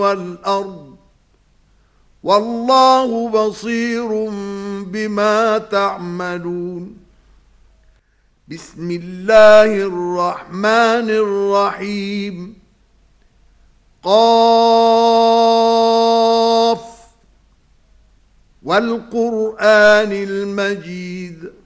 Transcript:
والأرض والله بصير بما تعملون. بسم الله الرحمن الرحيم. قاف والقرآن المجيد